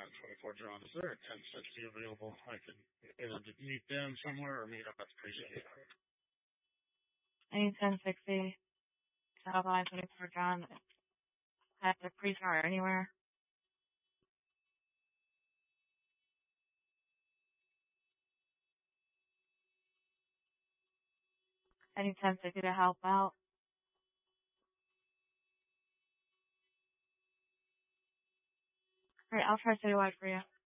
1024 John. Is there a 1060 available? I can either meet them somewhere or meet up at the precinct. I need 1060 to help line 24 John at the precinct or anywhere. I need 1060 to help out. Alright, I'll try citywide for you.